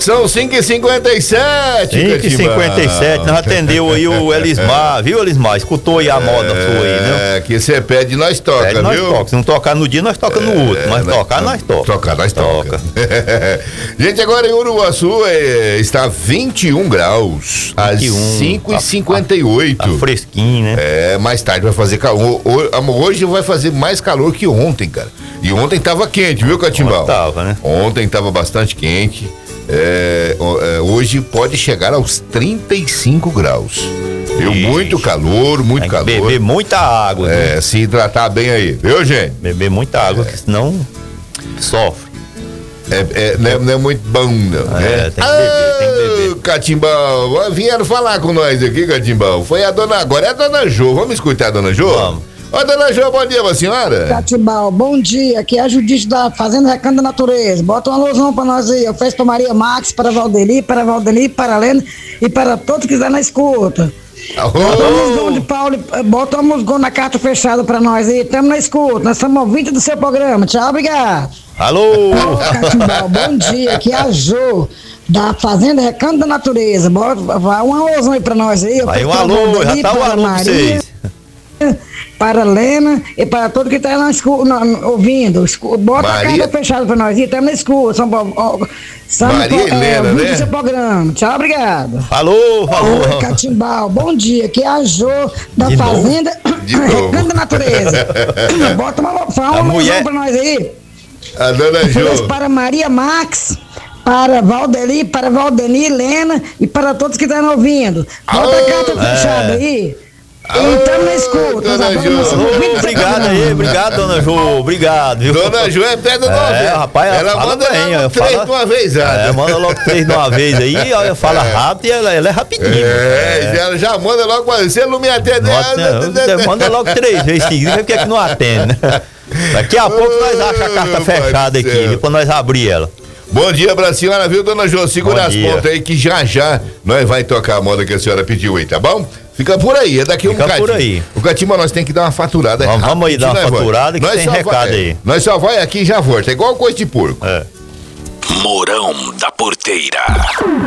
São 5h57. 5h57, nós atendeu aí o Elismar, viu, Elismar? Escutou aí a moda sua aí, né? É, que você pede, nós toca, pede, nós viu? Toca. Se não tocar no dia, nós toca no outro. Mas tocar, nós toca. Tocar, nós toca. Gente, agora em Uruguaçu está 21 graus, às 5h58. Tá fresquinho, né? É, mais tarde vai fazer calor. Hoje vai fazer mais calor que ontem, cara. E ontem tava quente, viu, Catimbau? Tava, né? Ontem tava bastante quente. Hoje pode chegar aos 35 graus. Viu? Muito calor, muito calor. Beber muita água. Né? Se hidratar bem aí, viu, gente? Beber muita água, que senão sofre. Não é muito bom, não. Tem que beber. Catimbau, vieram falar com nós aqui, Catimbau. Foi a dona, agora é a dona Jô. Vamos escutar a dona Jô? Vamos. Ô, dona Jô, bom dia pra senhora. Catimbau, bom dia. Aqui é a Judite da Fazenda Recanto da Natureza. Bota uma alusão pra nós aí. Eu fiz pra Maria Max, para Valdeli, para a Lena e para todos que quiserem na escuta. Bota um musgão de Paulo, bota um musgão na carta fechada pra nós aí. Estamos na escuta. Nós estamos ouvintes do seu programa. Tchau, obrigado. Alô! Catimbau, bom dia. Aqui é a Jô da Fazenda Recanto da Natureza. Bota uma alusão aí pra nós aí. Vai um alô, já tá o alô pra vocês. Para a Lena e para todo que está ouvindo. Bota Maria... a carta fechada para nós. Estamos na escuta. Maria Helena, né? Seu programa. Tchau, obrigado. Falou. Oi, Catimbau. Bom dia. Aqui é a Jô da Fazenda Recanto da Natureza. Bota uma mulher para nós aí. A dona Jô. Para Maria Max, para Valdeli, para Valdeni, Lena e para todos que estão ouvindo. Bota a carta fechada aí. Então na escuta, dona Jô. Obrigado, dona Jô. Obrigado, viu? Dona Jô é pedra de uma vez. Rapaz, ela manda bem, três de uma vez, manda logo 3 de uma vez aí, fala rápido e ela é rapidinho. Ela já manda logo, você não me atende. Manda logo 3 vezes seguidas, porque é que não atende, né? Daqui a pouco nós achamos a carta fechada aqui, depois nós abrir ela. Bom dia pra senhora, viu, dona Jô? Segura as pontas aí que já nós vai tocar a moda que a senhora pediu aí, tá bom? Fica por aí, é daqui um bocadinho. Fica por aí. O Catimba, nós tem que dar uma faturada. Vamos aí dar uma faturada que tem recado aí. Nós só vai aqui e já volta, é igual coisa de porco. Mourão da Porteira.